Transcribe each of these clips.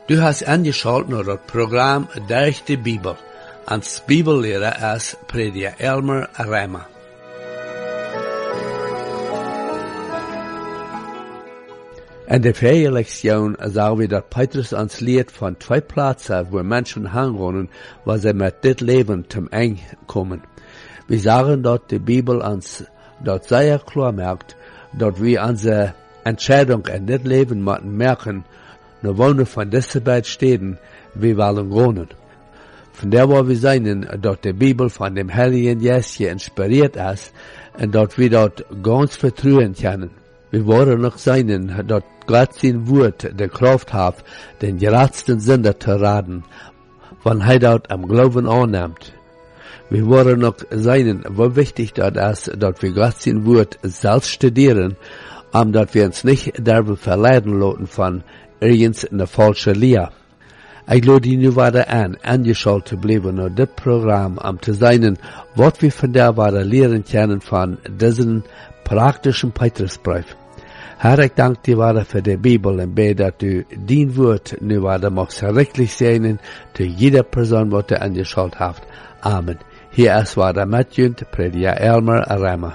Du hast angeschaltet naar het programma Durch de Bibel. Als Bibellehrer is prediker Elmer Reimer. In de vorige lektion zagen we dat Petrus ons leert van twee plaatsen waar mensen hangen, waar ze met dit leven zum Ende komen. We zagen dat de Bibel ons dat zeer klar maakt, dat we onze Entscheidung in dit leven moeten merken, naar wonen van deze beiden steden, we willen wonen. Vandaar waar we zijn dat de Bibel van dem Heiligen Geest geïnspireerd is en dat we dat ganz vertrouwen kunnen. We worden nog zijn dat God zijn woord de kracht heeft, den geradsten Sünder te raden, wanneer hij dat am Glauben aanneemt. We worden nog zijn hoe wichtig dat is dat we God zijn woord zelf studeren, omdat we ons niet daarvan verleiden laten van ergens een falsche leer. Ik lade je nu weer aan, angeschaltet te blijven naar dit programma, om te zijn wat we vandaag weer leren kunnen van deze praktische Petrusbrief. Herr, ik dank dir weer voor de Bibel en bid dat u dien woord nu weer mag verrichtelijk zijn te jeder persoon wat er angeschaltet heeft. Amen. Hier is weer met u, prediker Elmer Reimer.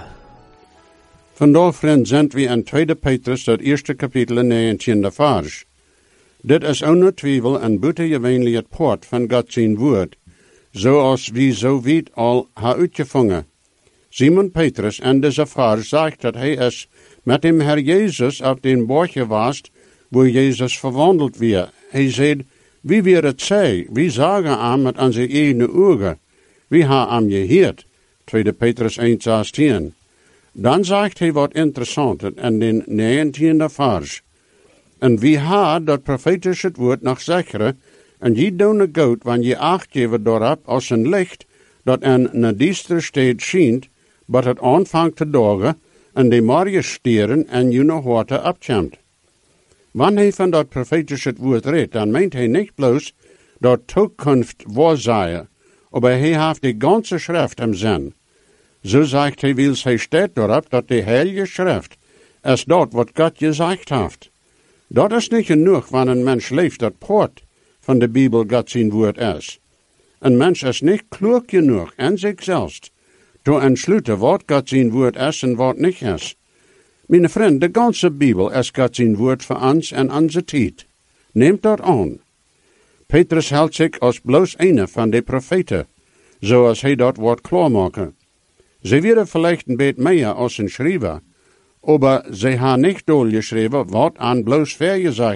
Vandaag, vriend, zijn we in 2 Petrus, dat eerste kapitel in 19e vers. Dit is ohne twijfel een buitengewöhnlich het poort van God zijn woord, zoals wie zo weit al ha uitgevangen. Simon Petrus in deze vers zegt dat hij is met dem Herr Jezus op den Berg geweest, wo Jezus verwandeld werd. Hij zei, wie wir het zei, wie zagen aan met onze eigen ogen, wie ha aan gehoord. 2 Petrus 1:16. Dan zegt hij wat interessant in den 19e vers. En wie ha dat profetische woord nog zegere, en je doen goed, wanneer je acht geven daarop als een licht, dat in een diestere stad schijnt, wat het aanvangt te dagen, en de morgen stieren en je nog water opkomt. Wanneer hij van dat profetische woord redt, dan meent hij niet bloos dat toekomst waarzaaien, maar hij heeft de ganze schrift im zin. Zo zegt hij wils hij staat daarop dat de heilige schrift is dat wat God gezegd heeft. Dat is niet genoeg wanneer een mens leeft dat poort van de Bibel God zijn woord is. Een mens is niet klug genoeg in zichzelf te entsluiten wat God zijn woord is en wat niet is. Mijn vriend, de ganze Bibel is God zijn woord voor ons en onze tijd. Neemt dat aan. Petrus houdt zich als bloos een van de profeten, zoals hij dat wordt klaarmaken. Ze werden vielleicht een beetje meer als een schrijver, aber ze hebben niet doorgeschreven wat aan bloos vergezegd